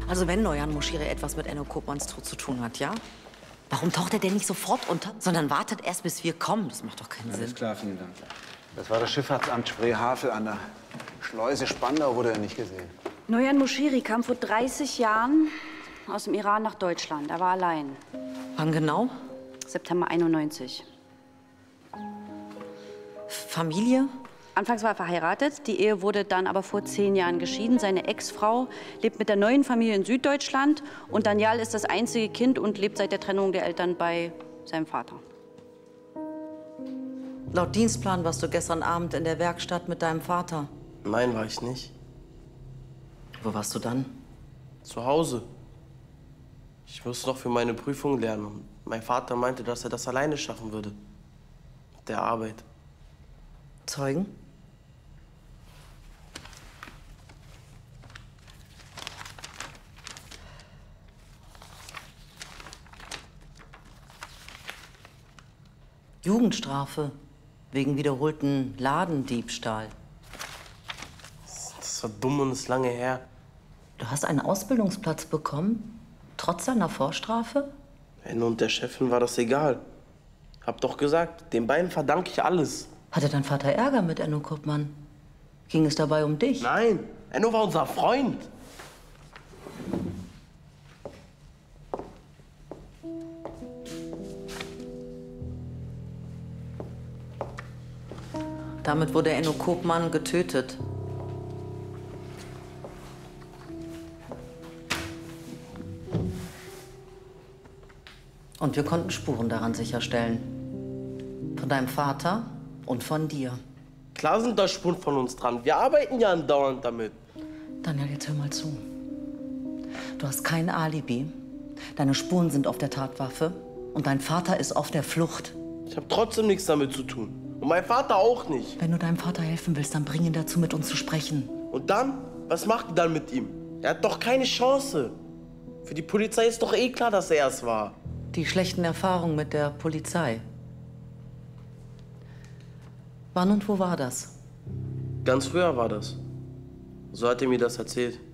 Also wenn Noyan Moshiri etwas mit Enno Koopmans Tod zu tun hat, ja? Warum taucht er denn nicht sofort unter, sondern wartet erst, bis wir kommen? Das macht doch keinen Sinn. Alles klar, vielen Dank. Das war das Schifffahrtsamt Spree-Havel an der Schleuse Spandau, wurde er nicht gesehen. Noyan Moshiri kam vor 30 Jahren aus dem Iran nach Deutschland. Er war allein. Wann genau? September 91. Familie? Anfangs war er verheiratet. Die Ehe wurde dann aber vor 10 Jahren geschieden. Seine Ex-Frau lebt mit der neuen Familie in Süddeutschland. Und Daniel ist das einzige Kind und lebt seit der Trennung der Eltern bei seinem Vater. Laut Dienstplan warst du gestern Abend in der Werkstatt mit deinem Vater. Nein, war ich nicht. Wo warst du dann? Zu Hause. Ich musste doch für meine Prüfung lernen. Und mein Vater meinte, dass er das alleine schaffen würde. Mit der Arbeit. Zeugen? Jugendstrafe wegen wiederholten Ladendiebstahl. Das war dumm und ist lange her. Du hast einen Ausbildungsplatz bekommen, trotz deiner Vorstrafe? Enno und der Chefin war das egal. Hab doch gesagt, den beiden verdanke ich alles. Hatte dein Vater Ärger mit Enno Koopman? Ging es dabei um dich? Nein, Enno war unser Freund. Damit wurde Enno Koopman getötet. Und wir konnten Spuren daran sicherstellen. Von deinem Vater und von dir. Klar sind da Spuren von uns dran. Wir arbeiten ja andauernd damit. Daniel, jetzt hör mal zu. Du hast kein Alibi. Deine Spuren sind auf der Tatwaffe. Und dein Vater ist auf der Flucht. Ich habe trotzdem nichts damit zu tun. Und mein Vater auch nicht. Wenn du deinem Vater helfen willst, dann bring ihn dazu, mit uns zu sprechen. Und dann? Was macht ihr dann mit ihm? Er hat doch keine Chance. Für die Polizei ist doch eh klar, dass er es war. Die schlechten Erfahrungen mit der Polizei. Wann und wo war das? Ganz früher war das. So hat er mir das erzählt.